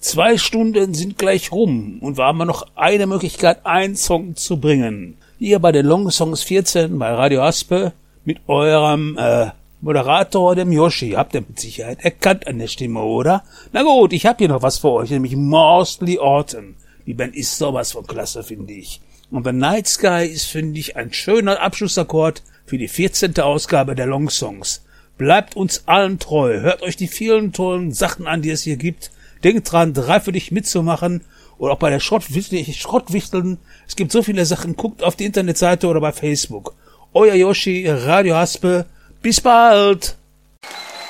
2 Stunden sind gleich rum und wir haben noch eine Möglichkeit, einen Song zu bringen. Hier bei den Long Songs 14 bei Radio Aspe mit eurem Moderator, dem Yoshi. Habt ihr mit Sicherheit erkannt an der Stimme, oder? Na gut, ich hab hier noch was für euch, nämlich Mosley Autumn. Die Band ist sowas von klasse, finde ich. Und The Night Sky ist, finde ich, ein schöner Abschlussakkord für die 14. Ausgabe der Long Songs. Bleibt uns allen treu, hört euch die vielen tollen Sachen an, die es hier gibt. Denkt dran, 3 für dich mitzumachen. Oder auch bei der Schrottwichteln. Es gibt so viele Sachen, guckt auf die Internetseite oder bei Facebook. Euer Yoshi, Radio Haspe. Bis bald!